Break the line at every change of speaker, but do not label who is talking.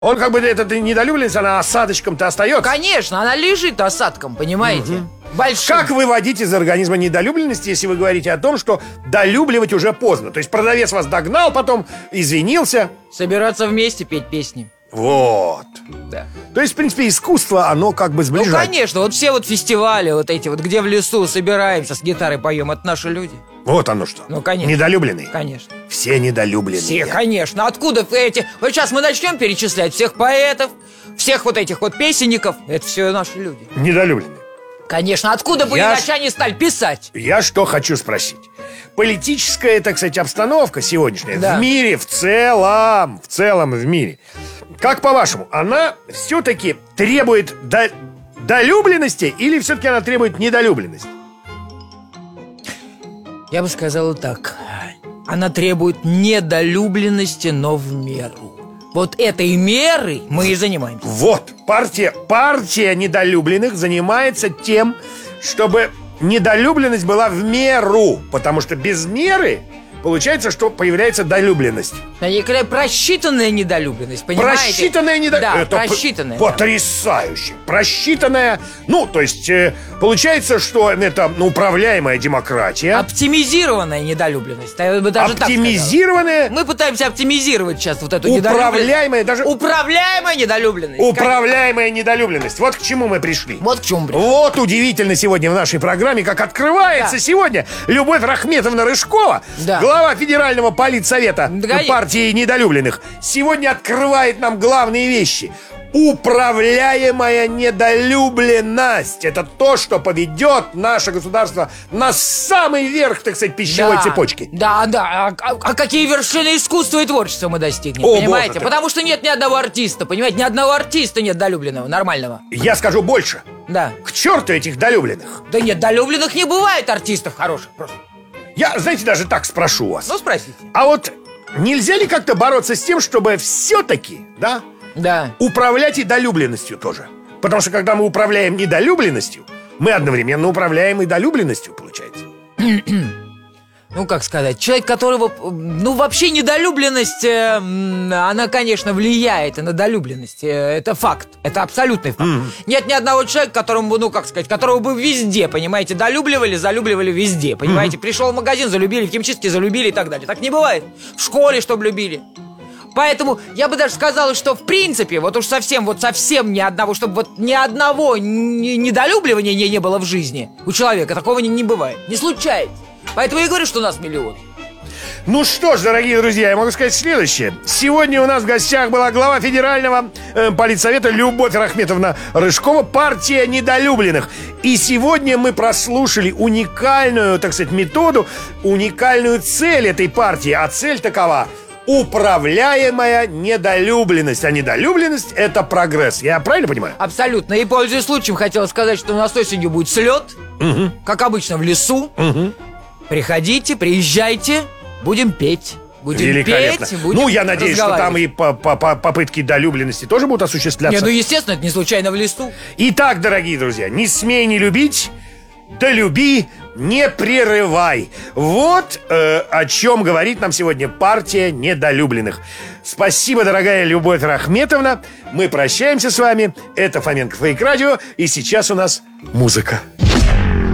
Он как бы, эта недолюбленность, она осадочком-то остается.
Конечно, она лежит осадком, понимаете? Большим.
Как выводить из организма недолюбленность, если вы говорите о том, что долюбливать уже поздно? То есть продавец вас догнал, потом извинился.
Собираться вместе, петь песни.
Вот.
Да.
То есть, в принципе, искусство, оно как бы сближает.
Ну, конечно, вот все вот фестивали, вот эти вот, где в лесу собираемся, с гитарой поем, это наши люди.
Вот оно что.
Ну, конечно.
Недолюбленные.
Конечно.
Все недолюбленные.
Все, конечно. Откуда эти... Вот сейчас мы начнем перечислять всех поэтов, всех вот этих вот песенников. Это все наши люди.
Недолюбленные.
Конечно. Откуда бы иначе они стали писать?
Я что хочу спросить. Политическая, так сказать, обстановка сегодняшняя в мире, в целом в мире, как по-вашему, она все-таки требует долюбленности или все-таки она требует недолюбленности?
Я бы сказал так. Она требует недолюбленности, но в меру. Вот этой мерой мы и занимаемся.
Вот, партия недолюбленных занимается тем, чтобы недолюбленность была в меру. Потому что без меры получается, что появляется долюбленность.
Некая просчитанная недолюбленность, понимаете?
Просчитанная недолюбленность.
Да, просчитанная.
Потрясающе. Просчитанная. Ну, то есть, получается, что это управляемая демократия.
Оптимизированная недолюбленность. Я бы даже
оптимизированная.
Мы пытаемся оптимизировать сейчас вот эту
управляемая, даже
управляемая недолюбленность.
Управляемая недолюбленность. Вот к чему мы пришли.
Вот к чему пришли.
Вот удивительно сегодня в нашей программе, как открывается сегодня Любовь Рахметовна Рыжкова, глава Федерального политсовета партии недолюбленных, сегодня открывает нам главные вещи. Управляемая недолюбленность. Это то, что поведет наше государство на самый верх, так сказать, пищевой цепочки.
Да. А какие вершины искусства и творчества мы достигнем, понимаете?
Боже,
потому что нет ни одного артиста, понимаете? Ни одного артиста нет долюбленного, нормального.
Я скажу больше.
Да.
К черту этих долюбленных.
Да нет, долюбленных не бывает артистов хороших просто.
Я, знаете, даже так спрошу вас.
Ну, спросите.
А вот нельзя ли как-то бороться с тем, чтобы все-таки, управлять и долюбленностью тоже? Потому что когда мы управляем недолюбленностью, мы одновременно управляем и долюбленностью, получается.
Ну, как сказать, человек, которого... Ну, вообще недолюбленность, она, конечно, влияет и на долюбленность. Это факт, это абсолютный факт. Нет ни одного человека, которому, которого бы везде, понимаете, залюбливали везде, понимаете. Пришел в магазин, залюбили, в химчистке залюбили и так далее. Так не бывает. В школе, чтобы любили. Поэтому я бы даже сказал, что в принципе, вот уж совсем ни одного, чтобы вот ни одного недолюбливания не было в жизни у человека. Такого не бывает, не случается. Поэтому я говорю, что у нас миллион.
Ну что ж, дорогие друзья, я могу сказать следующее. Сегодня у нас в гостях была глава Федерального политсовета Любовь Рахметовна Рыжкова, партия недолюбленных. И сегодня мы прослушали уникальную, так сказать, методу, уникальную цель этой партии. А цель такова: управляемая недолюбленность. А недолюбленность — это прогресс. Я правильно понимаю?
Абсолютно. И, пользуясь случаем, хотел сказать, что у нас осенью будет слет, как обычно, в лесу. Приходите, приезжайте, будем петь. Будем петь, будем
я надеюсь, что там и попытки долюбленности тоже будут осуществляться.
Естественно, это не случайно в лесу.
Итак, дорогие друзья, не смей не любить, да люби, не прерывай. Вот о чем говорит нам сегодня партия недолюбленных. Спасибо, дорогая Любовь Рахметовна. Мы прощаемся с вами. Это Фоменко Фейк Радио. И сейчас у нас музыка.